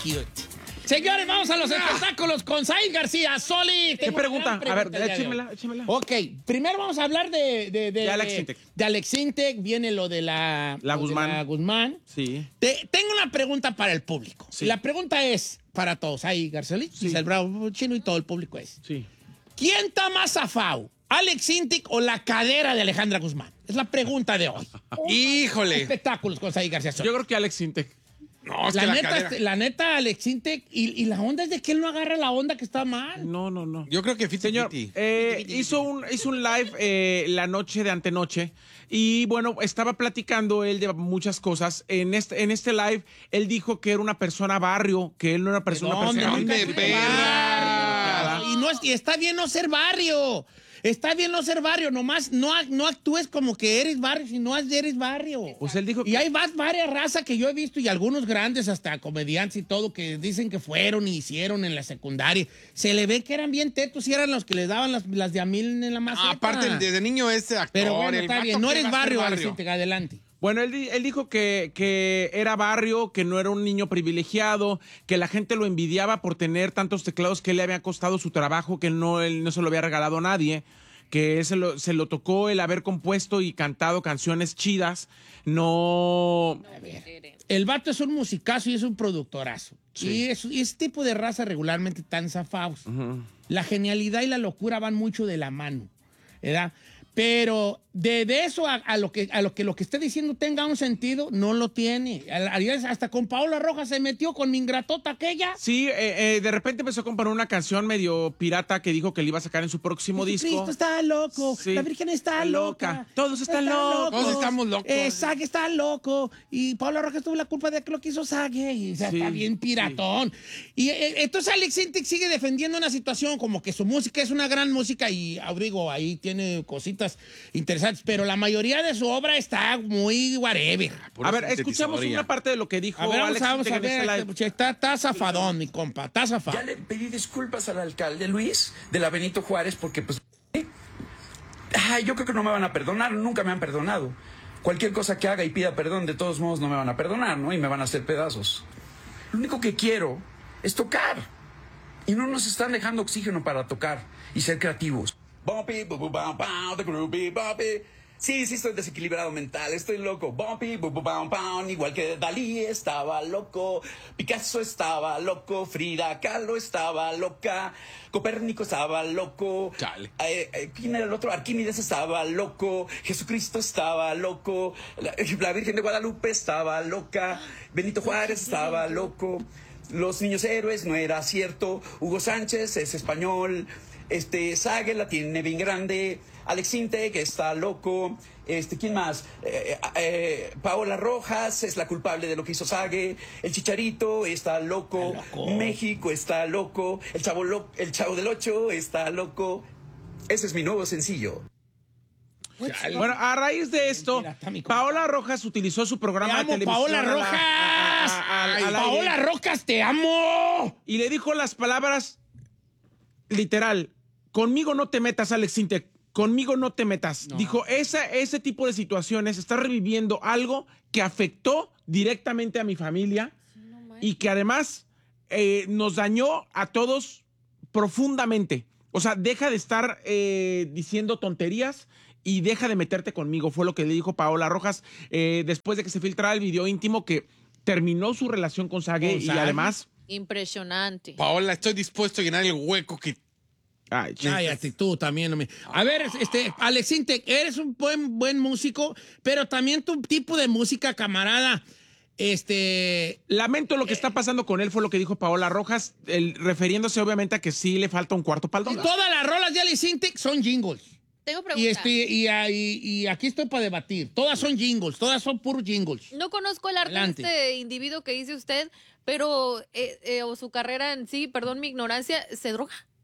cute. Señores, vamos a los espectáculos con Said García. Soli. ¿Qué pregunta? A ver, échemela. Ok, primero vamos a hablar de Alex Sintek. De Alex Sintek, viene lo de la Guzmán. Sí. Tengo una pregunta para el público. Sí. La pregunta es para todos. Ahí, Garcelí, Sí. el Bravo Chino y todo el público es. Sí. ¿Quién está más zafado? ¿Alex Sintek o la cadera de Alejandra Guzmán? Es la pregunta de hoy. ¡Híjole! Espectáculos con Said García. Yo creo que Alex Sintek. No, es que la cadera. La neta, Alex Sintek, y la onda es de que él no agarra la onda que está mal. No. Yo creo que Señor, hizo un live la noche de antenoche y bueno, estaba platicando él de muchas cosas. En este live, él dijo que era una persona barrio, que él no era una persona... ¿Dónde, perra? Y está bien no ser barrio. Está bien no ser barrio, nomás no actúes como que eres barrio, si no eres barrio. Pues él dijo y hay varias razas que yo he visto y algunos grandes, hasta comediantes y todo, que dicen que fueron y hicieron en la secundaria. Se le ve que eran bien tetos y eran los que les daban las de a mil en la maceta. Aparte, desde niño es actor. Pero bueno, el está vato bien, no que eres va a ser barrio, Alex Sintek, adelante. Bueno, él dijo que era barrio, que no era un niño privilegiado, que la gente lo envidiaba por tener tantos teclados que le había costado su trabajo, que él no se lo había regalado a nadie, que se lo tocó el haber compuesto y cantado canciones chidas. No... A ver, el vato es un musicazo y es un productorazo. Sí. Y ese tipo de raza regularmente tan zafados. La genialidad y la locura van mucho de la mano, ¿verdad? Pero de eso a lo que esté diciendo tenga un sentido, no lo tiene. Hasta con Paola Rojas se metió con mi ingratota aquella. Sí, de repente empezó a componer una canción medio pirata que dijo que le iba a sacar en su próximo disco. Cristo está loco, Sí. la Virgen está loca. Todos están locos. Todos estamos locos. Sague está loco. Y Paola Rojas tuvo la culpa de que lo que hizo Sague. Y, o sea, Sí, está bien piratón. Y entonces Alex Sintek sigue defendiendo una situación como que su música es una gran música y Abrigo ahí tiene cositas interesantes, pero la mayoría de su obra está muy whatever. A ver, escuchamos una parte de lo que dijo A ver, Alex vamos a Sintek en ver. este live. Está zafadón, mi compa. Está zafado. Ya le pedí disculpas al alcalde Luis de la Benito Juárez porque pues yo creo que no me van a perdonar, nunca me han perdonado. Cualquier cosa que haga y pida perdón, de todos modos no me van a perdonar, ¿no? Y me van a hacer pedazos. Lo único que quiero es tocar. Y no nos están dejando oxígeno para tocar y ser creativos. Bumpy, bu, bu, bam, bam, the groovy, bumpy. Sí, estoy desequilibrado mental, estoy loco. Bumpy, bu, bu, bam, bam. Igual que Dalí estaba loco, Picasso estaba loco, Frida Kahlo estaba loca, Copérnico estaba loco. Chale. ¿Quién era el otro? Arquímedes estaba loco, Jesucristo estaba loco, la Virgen de Guadalupe estaba loca, Benito Juárez estaba loco, los niños héroes no era cierto, Hugo Sánchez es español. Sague la tiene bien grande. Alex Sintek está loco. ¿Quién más? Paola Rojas es la culpable de lo que hizo Sague. El Chicharito está loco. México está loco. El Chavo del Ocho está loco. Ese es mi nuevo sencillo. Bueno, a raíz de esto, Mira, está mi compa. Paola Rojas utilizó su programa de televisión. Paola Rojas. al Paola aire Rojas, te amo. y le dijo las palabras literal: conmigo no te metas, Alex Sintek. Conmigo no te metas. No. Dijo, ese tipo de situaciones está reviviendo algo que afectó directamente a mi familia y que además nos dañó a todos profundamente. O sea, deja de estar diciendo tonterías y deja de meterte conmigo. Fue lo que le dijo Paola Rojas después de que se filtrara el video íntimo que terminó su relación con Sague y además... Impresionante. Paola, estoy dispuesto a llenar el hueco que... Ay, Cállate, tú también. A ver, Alex Sintek, eres un buen músico, pero también tu tipo de música, camarada. Lamento lo que está pasando con él, fue lo que dijo Paola Rojas, refiriéndose obviamente a que sí le falta un cuarto para el dólar. Todas las rolas de Alex Sintek son jingles. Tengo preguntas. Y aquí estoy para debatir. Todas son jingles, todas son puros jingles. No conozco el arte Adelante. de este individuo que dice usted, pero o su carrera en sí, perdón mi ignorancia, ¿se droga?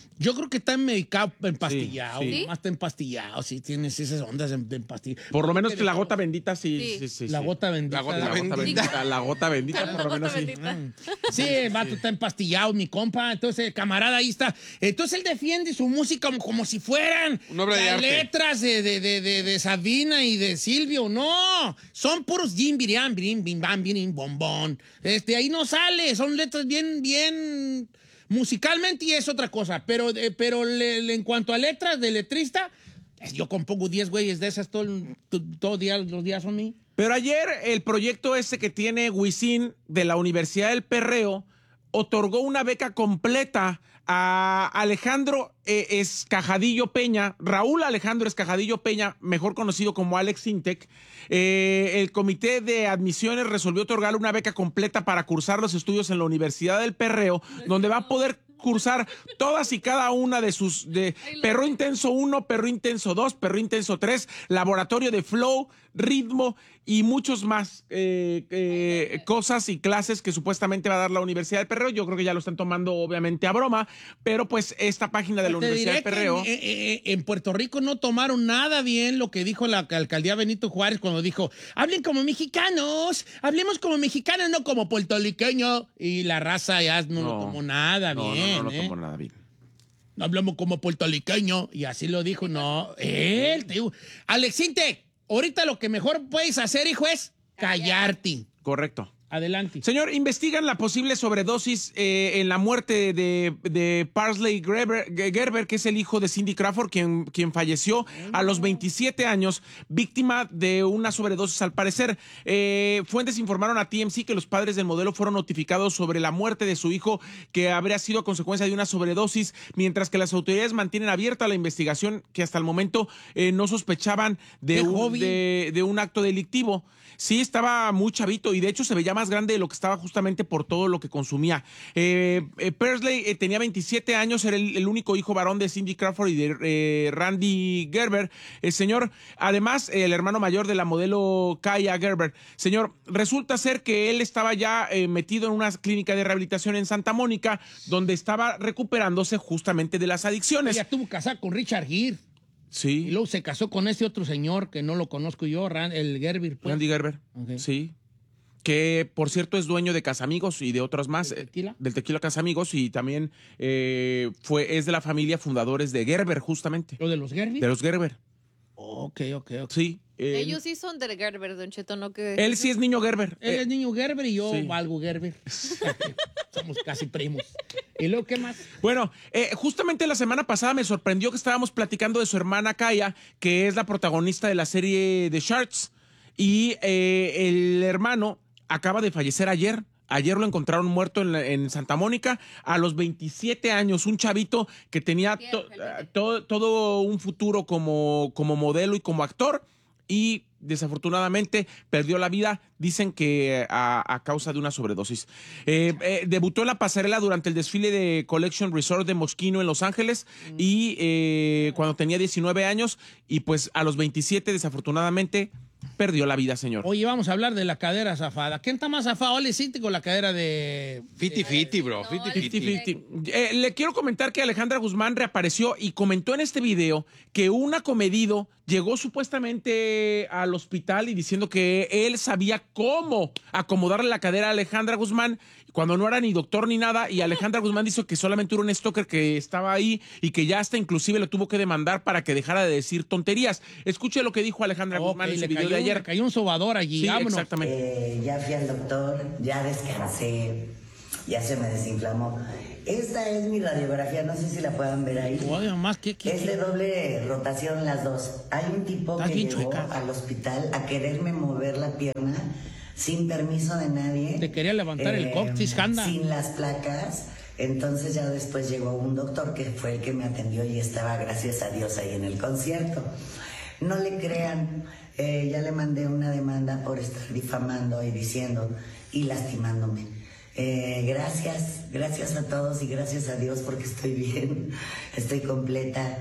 Yo creo que está medicado, empastillado. Sí. Más está empastillado, sí, tienes esas ondas de empastillado. Por lo menos que la gota bendita, sí. La gota bendita. La gota bendita, por lo menos sí. Sí, el vato está empastillado, mi compa. Entonces, el camarada ahí está. Entonces, él defiende su música como si fueran una obra de las arte. letras de Sabina y de Silvio. No, son puros jim, biriam, birim, bim, bam, birim, bombón. Ahí no sale, son letras bien musicalmente y es otra cosa. Pero en cuanto a letras de letrista, yo compongo 10 güeyes de esas todo día, los días son míos. Pero ayer el proyecto ese que tiene Wisin de la Universidad del Perreo otorgó una beca completa a Alejandro Escajadillo Peña, Raúl Alejandro Escajadillo Peña, mejor conocido como Alex Intec. El comité de admisiones resolvió otorgarle una beca completa para cursar los estudios en la Universidad del Perreo, donde va a poder cursar todas y cada una de sus Perro Intenso 1, Perro Intenso 2, Perro Intenso 3, Laboratorio de Flow, Ritmo y muchos más cosas y clases que supuestamente va a dar la Universidad del Perreo. Yo creo que ya lo están tomando obviamente a broma, pero pues esta página de la Universidad del Perreo... En Puerto Rico no tomaron nada bien lo que dijo la alcaldía Benito Juárez cuando dijo, hablen como mexicanos, hablemos como mexicanos, no como puertorriqueños. Y la raza ya no lo tomó nada bien. No lo tomó nada bien. No hablamos como puertorriqueños. Y así lo dijo, Alex Intec, ahorita lo que mejor puedes hacer, hijo, es callarte. Correcto. Adelante. Señor, investigan la posible sobredosis en la muerte de Parsley Gerber, que es el hijo de Cindy Crawford, quien falleció a los 27 años, víctima de una sobredosis al parecer. Fuentes informaron a TMZ que los padres del modelo fueron notificados sobre la muerte de su hijo, que habría sido a consecuencia de una sobredosis, mientras que las autoridades mantienen abierta la investigación, que hasta el momento no sospechaban de un acto delictivo. Sí, estaba muy chavito y de hecho se veía más grande de lo que estaba justamente por todo lo que consumía. Parsley tenía 27 años, era el único hijo varón de Cindy Crawford y de Randy Gerber. El señor, además, el hermano mayor de la modelo Kaya Gerber. Señor, resulta ser que él estaba ya metido en una clínica de rehabilitación en Santa Mónica, donde estaba recuperándose justamente de las adicciones. Ella estuvo casada con Richard Gere. Sí. Y luego se casó con ese otro señor que no lo conozco yo, el Gerber. Pues. Randy Gerber. Okay. Sí. Que, por cierto, es dueño de Casamigos y de otros más. ¿Del tequila? Del tequila Casamigos y también es de la familia fundadores de Gerber, justamente. ¿Lo de los Gerber? De los Gerber. Ok. Sí. Ellos sí son del Gerber, Don Cheto, ¿no? Él sí es niño Gerber. Él es niño Gerber y yo sí. valgo Gerber. Somos casi primos. ¿Y luego qué más? Bueno, justamente la semana pasada me sorprendió que estábamos platicando de su hermana Kaya, que es la protagonista de la serie The Sharks. Y el hermano acaba de fallecer ayer. Ayer lo encontraron muerto en Santa Mónica a los 27 años. Un chavito que tenía todo un futuro como modelo y como actor. Y desafortunadamente perdió la vida, dicen que a causa de una sobredosis. Debutó en la pasarela durante el desfile de Collection Resort de Moschino en Los Ángeles y cuando tenía 19 años y pues a los 27 desafortunadamente perdió la vida, señor. Oye, vamos a hablar de la cadera zafada. ¿Quién está más zafado? ¿Ale Cinti con la cadera de...? Fiti, bro. Fiti. Le quiero comentar que Alejandra Guzmán reapareció y comentó en este video que un acomedido llegó supuestamente al hospital y diciendo que él sabía cómo acomodarle la cadera a Alejandra Guzmán cuando no era ni doctor ni nada, y Alejandra Guzmán dijo que solamente era un stalker que estaba ahí y que ya hasta inclusive lo tuvo que demandar para que dejara de decir tonterías. Escuche lo que dijo Alejandra Guzmán en su video de ayer. Le cayó un sobador allí, sí, vámonos. Exactamente. Ya fui al doctor, ya descansé, ya se me desinflamó. Esta es mi radiografía, no sé si la puedan ver ahí. Oye, mamá, es de doble rotación las dos. Hay un tipo que llegó al hospital a quererme mover la pierna sin permiso de nadie. Te quería levantar el coxis, anda. Sin las placas. Entonces ya después llegó un doctor que fue el que me atendió y estaba, gracias a Dios, ahí en el concierto. No le crean, ya le mandé una demanda por estar difamando y diciendo y lastimándome. Gracias a todos y gracias a Dios porque estoy bien, estoy completa.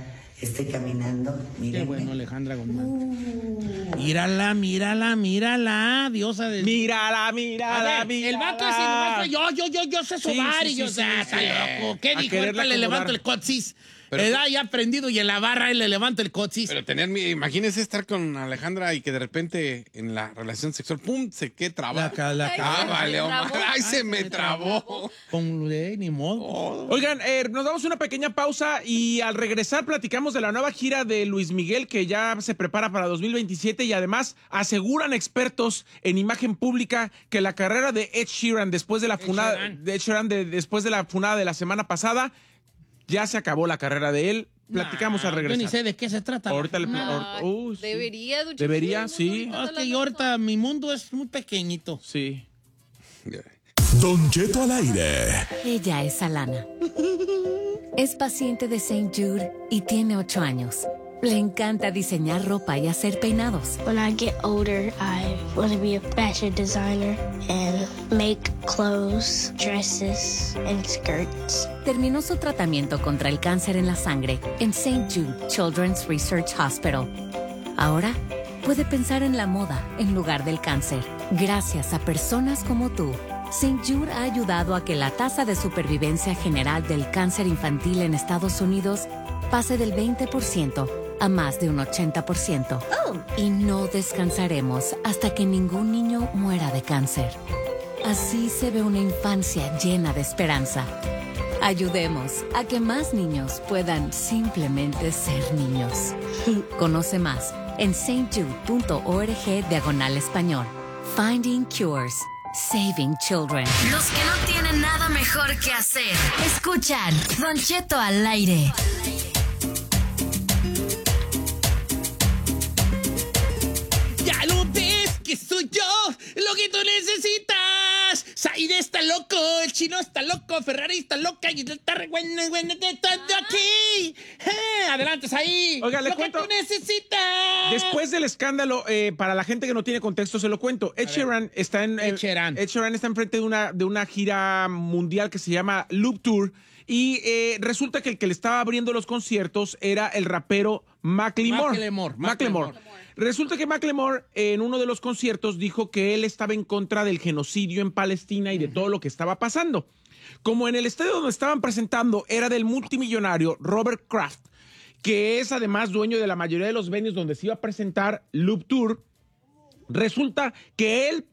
Estoy caminando, Qué mírenme. bueno, Alejandra Guzmán. Mírala, diosa de... Mírala, A ver, el vato es nomás yo sé sobar y yo, está loco. ¿Qué A dijo? quererla Ahorita le levanto acomodar. el coxis. Pero- Edad ya aprendido y en la barra él le levanto el coxis. Pero imagínese estar con Alejandra y que de repente en la relación sexual, ¡pum!, se quede trabado. Vale, Omar. Ay, se me trabó. Con ni modo. Oigan, nos damos una pequeña pausa y al regresar platicamos de la nueva gira de Luis Miguel que ya se prepara para 2027 y además aseguran expertos en imagen pública que la carrera de Ed Sheeran después de la funada después de la funada de la semana pasada ya se acabó la carrera de él. Platicamos al regresar. Yo ni sé de qué se trata. Ahorita le Ay, sí. debería, don Debería, Cheto, sí. No, es que yo ahorita mi mundo es muy pequeñito. Sí. Don Cheto al aire. Ella es Alana. Es paciente de St. Jude y tiene 8 años. Le encanta diseñar ropa y hacer peinados. When I get older, I want to be a fashion designer and make clothes, dresses, and skirts. Terminó su tratamiento contra el cáncer en la sangre en St. Jude Children's Research Hospital. Ahora puede pensar en la moda en lugar del cáncer. Gracias a personas como tú, St. Jude ha ayudado a que la tasa de supervivencia general del cáncer infantil en Estados Unidos pase del 20% a más de un 80%. Y no descansaremos hasta que ningún niño muera de cáncer. Así se ve una infancia llena de esperanza. Ayudemos a que más niños puedan simplemente ser niños. Conoce más en stjude.org/español. Finding Cures. Saving Children. Los que no tienen nada mejor que hacer. Escuchan Don Cheto al aire. Ya lo ves que soy yo lo que tú necesitas. Said está loco, el chino está loco, Ferrari está loca y está re buena de todo aquí. Adelante, Said. Oiga, le lo cuento. que tú necesitas. Después del escándalo, para la gente que no tiene contexto, se lo cuento. Ed Sheeran está enfrente de una gira mundial que se llama Loop Tour. Y resulta que el que le estaba abriendo los conciertos era el rapero Macklemore. Resulta que Macklemore en uno de los conciertos dijo que él estaba en contra del genocidio en Palestina y de todo lo que estaba pasando. Como en el estadio donde estaban presentando era del multimillonario Robert Kraft, que es además dueño de la mayoría de los venues donde se iba a presentar Loop Tour, resulta que él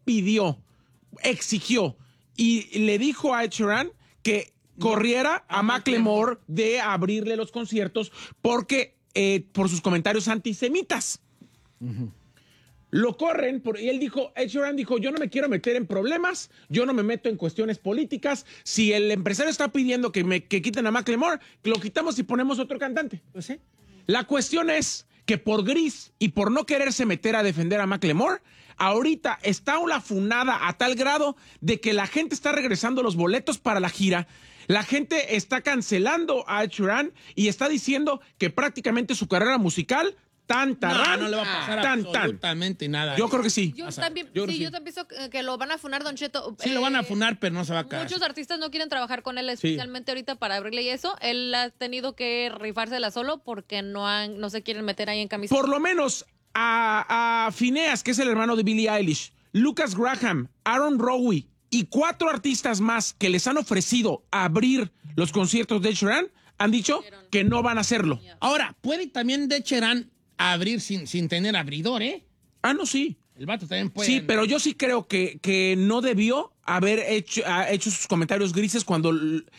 exigió y le dijo a Ed Sheeran que corriera a Macklemore de abrirle los conciertos porque por sus comentarios antisemitas. Lo corren y él dijo, Ed Sheeran dijo, yo no me quiero meter en problemas, yo no me meto en cuestiones políticas. Si el empresario está pidiendo que quiten a Macklemore, lo quitamos y ponemos otro cantante. Pues sí. La cuestión es que por gris y por no quererse meter a defender a Macklemore, ahorita está una funada a tal grado de que la gente está regresando los boletos para la gira. La gente está cancelando a Ed Sheeran y está diciendo que prácticamente su carrera musical no le va a pasar absolutamente nada. Yo creo que sí. Yo también pienso que lo van a funar, Don Cheto. Sí, lo van a funar, pero no se va a caer. Muchos artistas no quieren trabajar con él, especialmente ahorita para abrirle y eso. Él ha tenido que rifársela solo porque no se quieren meter ahí en camisa. Por lo menos a Phineas, que es el hermano de Billie Eilish, Lucas Graham, Aaron Rowe y 4 artistas más que les han ofrecido abrir los conciertos de Ed Sheeran, han dicho que no van a hacerlo. Ahora, puede también de Ed Sheeran abrir sin tener abridor, ¿eh? Ah, no, sí. El vato también puede. Sí, pero yo sí creo que no debió haber hecho sus comentarios grises cuando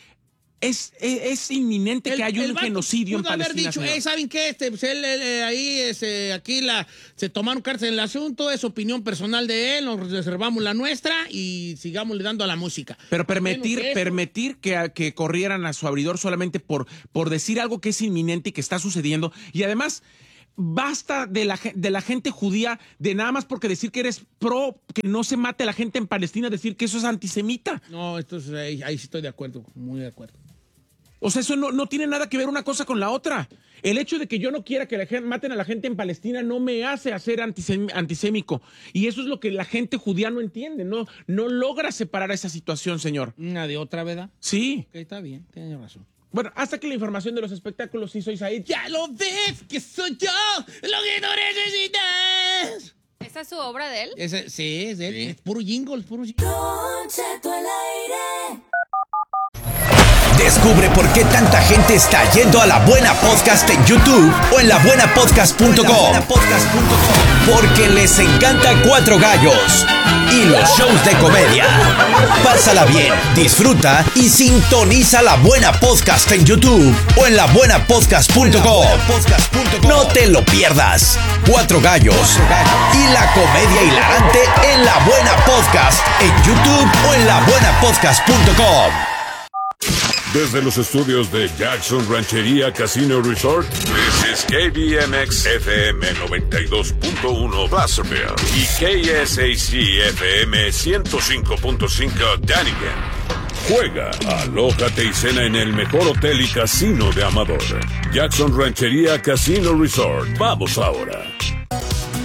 es inminente que haya un genocidio en Palestina. Pudo haber dicho, ¿saben qué? Pues él ahí, aquí se tomaron cartas en el asunto, es opinión personal de él, nos reservamos la nuestra y sigamos le dando a la música. Pero permitir que corrieran a su abridor solamente por decir algo que es inminente y que está sucediendo. Y además, basta de la gente judía de nada más porque decir que eres pro que no se mate a la gente en Palestina, decir que eso es antisemita. No, ahí sí estoy de acuerdo, muy de acuerdo. O sea, eso no tiene nada que ver una cosa con la otra. El hecho de que yo no quiera que maten a la gente en Palestina no me hace hacer antisémico. Y eso es lo que la gente judía no entiende. No logra separar esa situación, señor. Una de otra, ¿verdad? Sí. Ok, está bien, tiene razón. Bueno, hasta que la información de los espectáculos, sí soy Said. ¡Ya lo ves que soy yo lo que no necesitas! ¿Esa es su obra de él? Sí, es de él. Sí. Es puro jingle, puro jingle. Don Cheto al aire. Descubre por qué tanta gente está yendo a La Buena Podcast en YouTube o en labuenapodcast.com. Porque les encanta Cuatro Gallos y los shows de comedia. Pásala bien, disfruta y sintoniza La Buena Podcast en YouTube o en labuenapodcast.com. No te lo pierdas. Cuatro Gallos y la comedia hilarante en La Buena Podcast en YouTube o en labuenapodcast.com. Desde los estudios de Jackson Ranchería Casino Resort, this is KBMX FM 92.1 Placerville y KSAC FM 105.5 Dunnigan. Juega, alójate y cena en el mejor hotel y casino de Amador. Jackson Ranchería Casino Resort. Vamos ahora.